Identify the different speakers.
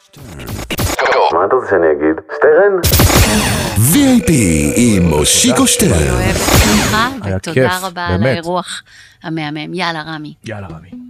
Speaker 1: מה אתה רוצה שאני אגיד? שטרן?
Speaker 2: VIP עם מושיקו שטרן.
Speaker 3: ותודה רבה על האירוח המהמם. יאללה רמי.
Speaker 4: יאללה רמי.